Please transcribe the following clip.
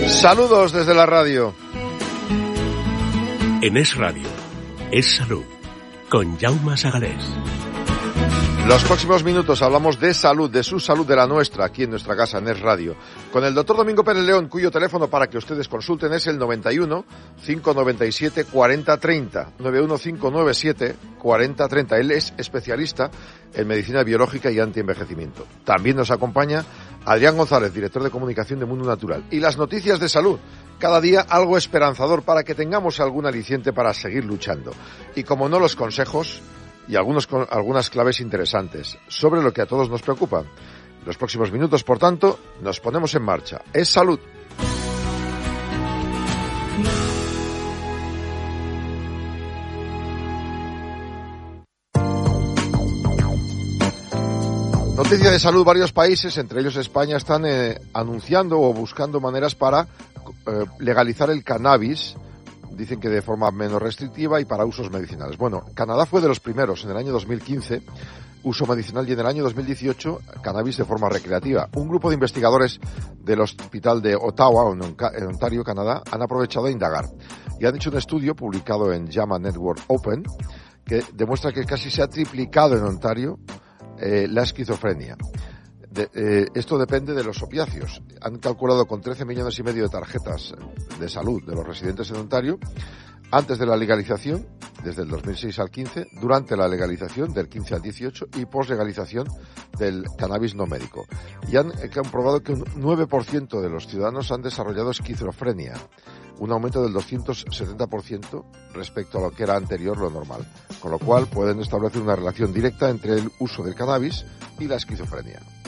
Saludos desde la radio. En Es Radio, Es Salud, con Jaume Sagalés. Los próximos minutos hablamos de salud, de su salud, de la nuestra, aquí en nuestra casa, en Es Radio. Con el doctor Domingo Pérez León, cuyo teléfono para que ustedes consulten es el 91 597 4030. 91 597 4030. Él es especialista en medicina biológica y antienvejecimiento. También nos acompaña Adrián González, director de comunicación de Mundo Natural. Y las noticias de salud. Cada día algo esperanzador para que tengamos algún aliciente para seguir luchando. Y como no, los consejos y algunas claves interesantes sobre lo que a todos nos preocupa. Los próximos minutos, por tanto, nos ponemos en marcha. Es salud. Noticia de salud. Varios países, entre ellos España, están anunciando o buscando maneras para legalizar el cannabis. Dicen que de forma menos restrictiva y para usos medicinales. Bueno, Canadá fue de los primeros en el año 2015, uso medicinal, y en el año 2018, cannabis de forma recreativa. Un grupo de investigadores del Hospital de Ottawa, en Ontario, Canadá, han aprovechado a indagar y han hecho un estudio publicado en JAMA Network Open que demuestra que casi se ha triplicado en Ontario la esquizofrenia. Esto depende de los opiáceos. Han calculado con 13,5 millones de tarjetas de salud de los residentes en Ontario, antes de la legalización, desde el 2006 al 15, durante la legalización del 15 al 18 y post-legalización del cannabis no médico. Y han comprobado que un 9% de los ciudadanos han desarrollado esquizofrenia, un aumento del 270% respecto a lo que era anterior, lo normal. Con lo cual pueden establecer una relación directa entre el uso del cannabis y la esquizofrenia.